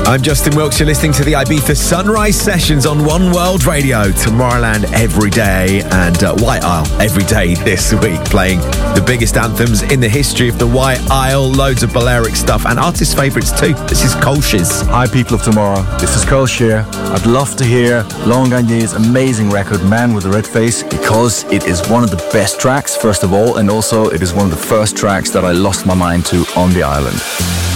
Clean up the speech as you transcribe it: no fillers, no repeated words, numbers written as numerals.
I'm Justin Wilkes. You're listening to the Ibiza Sunrise Sessions on One World Radio. Tomorrowland every day and White Isle every day this week, playing the biggest anthems in the history of the White Isle. Loads of Balearic stuff and artist favourites too. This is Colshiz. Hi people of tomorrow, this is Cole Shear. I'd love to hear Laurent Garnier's amazing record Man with a Red Face, because it is one of the best tracks, first of all, and also it is one of the first tracks that I lost my mind to on the island.